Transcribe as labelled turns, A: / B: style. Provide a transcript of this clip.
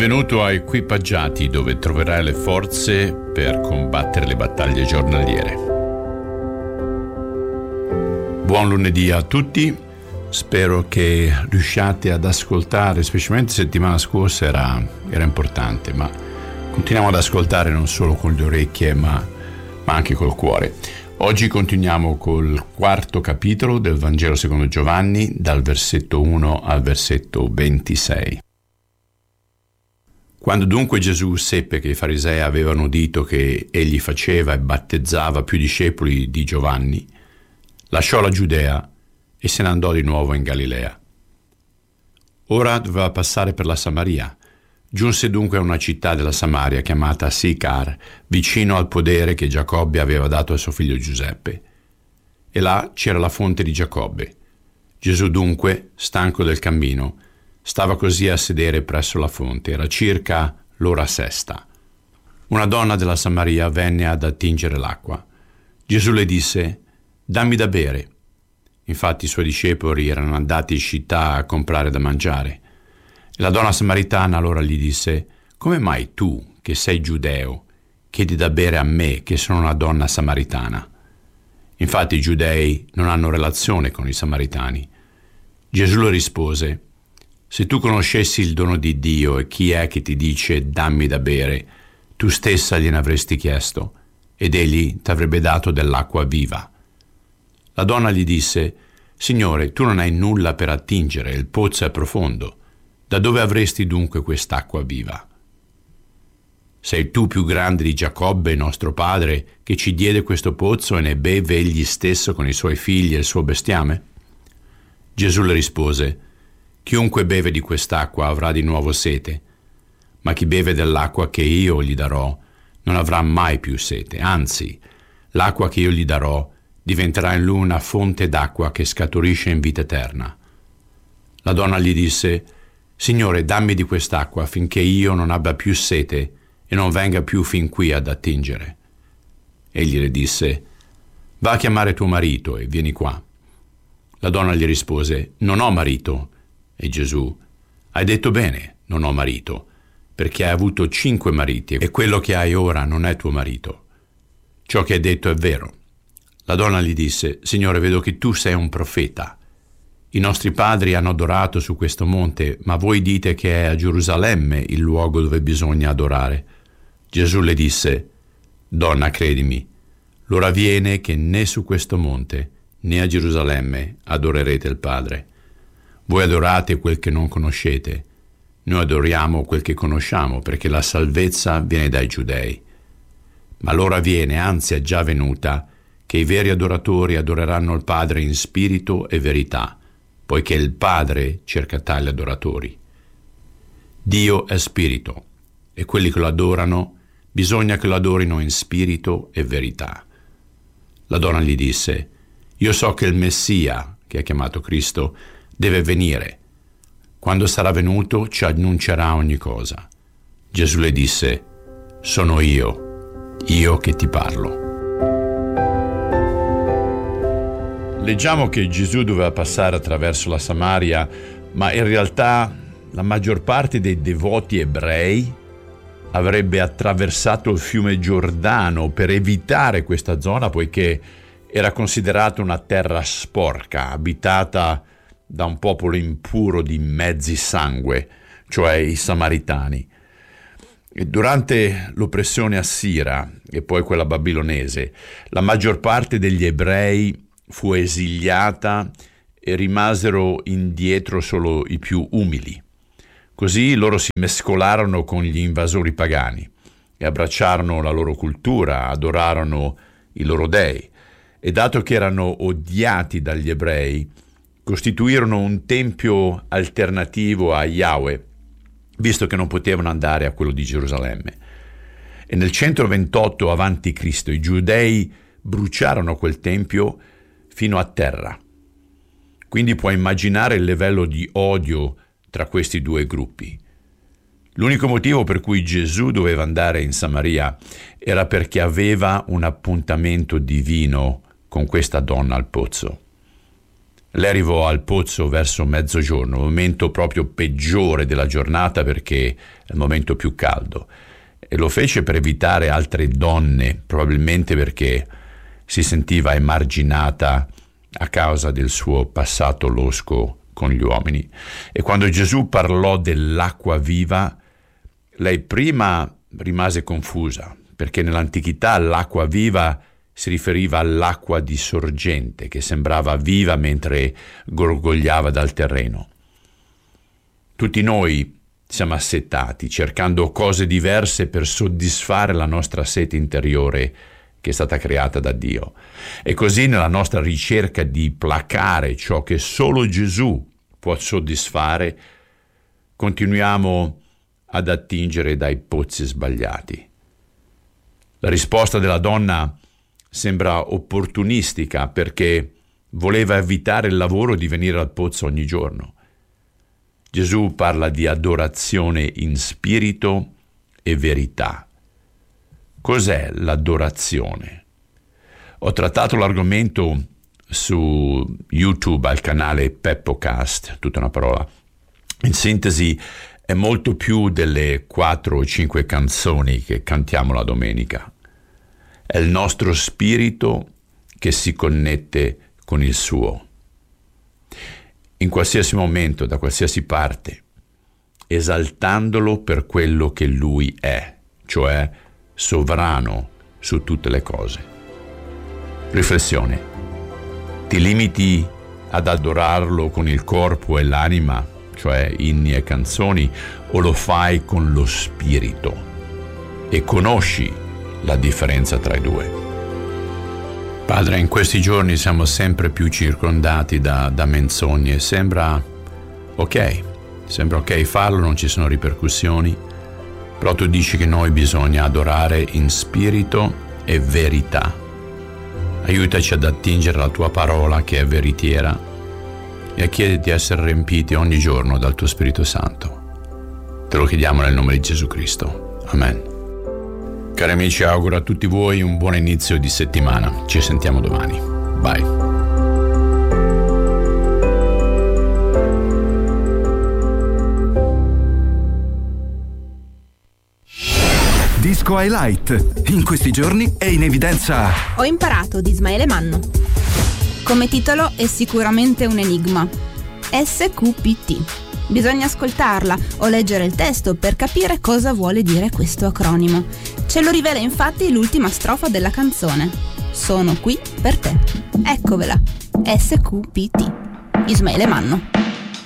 A: Benvenuto a Equipaggiati, dove troverai le forze per combattere le battaglie giornaliere. Buon lunedì a tutti, spero che riusciate ad ascoltare, specialmente settimana scorsa era importante, ma continuiamo ad ascoltare non solo con le orecchie ma anche col cuore. Oggi continuiamo col quarto capitolo del Vangelo secondo Giovanni, dal versetto 1 al versetto 26. Quando dunque Gesù seppe che i farisei avevano udito che egli faceva e battezzava più discepoli di Giovanni, lasciò la Giudea e se ne andò di nuovo in Galilea. Ora doveva passare per la Samaria. Giunse dunque a una città della Samaria chiamata Sicar, vicino al podere che Giacobbe aveva dato a suo figlio Giuseppe. E là c'era la fonte di Giacobbe. Gesù dunque, stanco del cammino, stava così a sedere presso la fonte. Era circa l'ora sesta. Una donna della Samaria venne ad attingere l'acqua. Gesù le disse: «Dammi da bere». Infatti i suoi discepoli erano andati in città a comprare da mangiare. E la donna samaritana allora gli disse: «Come mai tu, che sei giudeo, chiedi da bere a me, che sono una donna samaritana?» Infatti i giudei non hanno relazione con i samaritani. Gesù le rispose: «Se tu conoscessi il dono di Dio e chi è che ti dice dammi da bere, tu stessa gliene avresti chiesto, ed egli t'avrebbe dato dell'acqua viva». La donna gli disse: «Signore, tu non hai nulla per attingere, il pozzo è profondo. Da dove avresti dunque quest'acqua viva? Sei tu più grande di Giacobbe, nostro padre, che ci diede questo pozzo e ne beve egli stesso con i suoi figli e il suo bestiame?» Gesù le rispose: «Chiunque beve di quest'acqua avrà di nuovo sete, ma chi beve dell'acqua che io gli darò non avrà mai più sete. Anzi, l'acqua che io gli darò diventerà in lui una fonte d'acqua che scaturisce in vita eterna». La donna gli disse: «Signore, dammi di quest'acqua affinché io non abbia più sete e non venga più fin qui ad attingere». Egli le disse: «Va a chiamare tuo marito e vieni qua». La donna gli rispose: «Non ho marito». E Gesù: «Hai detto bene, non ho marito, perché hai avuto 5 mariti e quello che hai ora non è tuo marito. Ciò che hai detto è vero». La donna gli disse: «Signore, vedo che tu sei un profeta. I nostri padri hanno adorato su questo monte, ma voi dite che è a Gerusalemme il luogo dove bisogna adorare». Gesù le disse: «Donna, credimi, l'ora viene che né su questo monte né a Gerusalemme adorerete il Padre. Voi adorate quel che non conoscete, noi adoriamo quel che conosciamo, perché la salvezza viene dai giudei. Ma l'ora viene, anzi è già venuta, che i veri adoratori adoreranno il Padre in spirito e verità, poiché il Padre cerca tali adoratori. Dio è spirito, e quelli che lo adorano bisogna che lo adorino in spirito e verità». La donna gli disse: «Io so che il Messia, che è chiamato Cristo, deve venire. Quando sarà venuto ci annuncerà ogni cosa». Gesù le disse: «Sono io che ti parlo». Leggiamo che Gesù doveva passare attraverso la Samaria, ma in realtà la maggior parte dei devoti ebrei avrebbe attraversato il fiume Giordano per evitare questa zona, poiché era considerata una terra sporca, abitata da un popolo impuro di mezzi sangue, cioè i Samaritani. E durante l'oppressione assira e poi quella babilonese, la maggior parte degli ebrei fu esiliata e rimasero indietro solo i più umili. Così loro si mescolarono con gli invasori pagani e abbracciarono la loro cultura, adorarono i loro dei, e dato che erano odiati dagli ebrei, costituirono un tempio alternativo a Yahweh, visto che non potevano andare a quello di Gerusalemme. E nel 128 a.C. i giudei bruciarono quel tempio fino a terra. Quindi puoi immaginare il livello di odio tra questi due gruppi. L'unico motivo per cui Gesù doveva andare in Samaria era perché aveva un appuntamento divino con questa donna al pozzo. Lei arrivò al pozzo verso mezzogiorno, il momento proprio peggiore della giornata perché è il momento più caldo, e lo fece per evitare altre donne, probabilmente perché si sentiva emarginata a causa del suo passato losco con gli uomini. E quando Gesù parlò dell'acqua viva, lei prima rimase confusa, perché nell'antichità l'acqua viva si riferiva all'acqua di sorgente che sembrava viva mentre gorgogliava dal terreno. Tutti noi siamo assetati, cercando cose diverse per soddisfare la nostra sete interiore che è stata creata da Dio. E così nella nostra ricerca di placare ciò che solo Gesù può soddisfare, continuiamo ad attingere dai pozzi sbagliati. La risposta della donna sembra opportunistica perché voleva evitare il lavoro di venire al pozzo ogni giorno. Gesù parla di adorazione in spirito e verità. Cos'è l'adorazione? Ho trattato l'argomento su YouTube al canale PeppoCast, tutta una parola. In sintesi, è molto più delle 4 o 5 canzoni che cantiamo la domenica. È il nostro spirito che si connette con il suo. In qualsiasi momento, da qualsiasi parte, esaltandolo per quello che lui è, cioè sovrano su tutte le cose. Riflessione. Ti limiti ad adorarlo con il corpo e l'anima, cioè inni e canzoni, o lo fai con lo spirito e conosci la differenza tra i due? Padre, in questi giorni siamo sempre più circondati da menzogne. Sembra ok farlo, non ci sono ripercussioni, però tu dici che noi bisogna adorare in spirito e verità. Aiutaci ad attingere la tua parola che è veritiera e a chiederti di essere riempiti ogni giorno dal tuo Spirito Santo. Te lo chiediamo nel nome di Gesù Cristo. Amen. Cari amici, auguro a tutti voi un buon inizio di settimana. Ci sentiamo domani. Bye.
B: Disco Highlight. In questi giorni è in evidenza
C: Ho imparato di Ismaele Manno. Come titolo è sicuramente un enigma. SQPT. Bisogna ascoltarla o leggere il testo per capire cosa vuole dire questo acronimo. Ce lo rivela infatti l'ultima strofa della canzone. Sono qui per te. Eccovela. SQPT. Ismaele Manno.